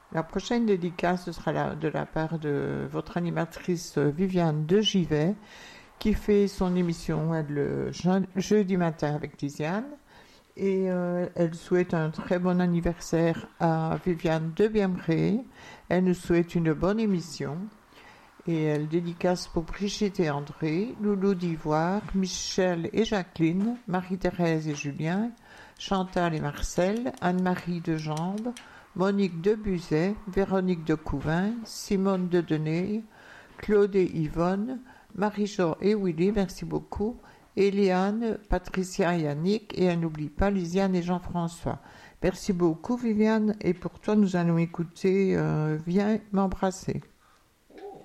La prochaine dédicace, ce sera de la part de votre animatrice Viviane de Givet, qui fait son émission le jeudi matin avec Lisiane. Et elle souhaite un très bon anniversaire à Viviane de Biemré. Elle nous souhaite une bonne émission. Et elle dédicace pour Brigitte et André, Loulou d'Ivoire, Michel et Jacqueline, Marie-Thérèse et Julien, Chantal et Marcel, Anne-Marie de Jambes, Monique de Buzet, Véronique de Couvin, Simone de Denay, Claude et Yvonne, Marie-Jo et Willy, merci beaucoup, Eliane, Patricia et Yannick, et elle n'oublie pas Lisiane et Jean-François. Merci beaucoup Viviane, et pour toi nous allons écouter Viens m'embrasser.